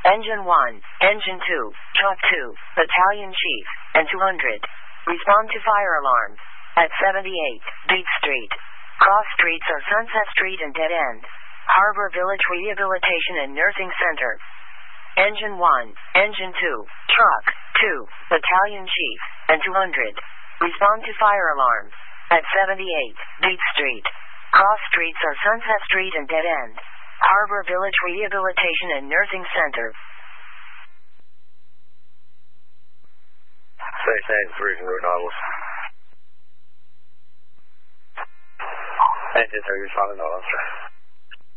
Engine 1, Engine 2, Truck 2, Battalion Chief, and 200. Respond to fire alarms. At 78, Beat Street. Cross streets are Sunset Street and Dead End. Harbor Village Rehabilitation and Nursing Center. Engine 1, Engine 2, Truck 2, Battalion Chief, and 200. Respond to fire alarms. At 78, Beat Street. Cross streets are Sunset Street and Dead End. Harbor Village Rehabilitation and Nursing Center. Say, 3 Route Nautilus. Engine 3 responding, Nautilus.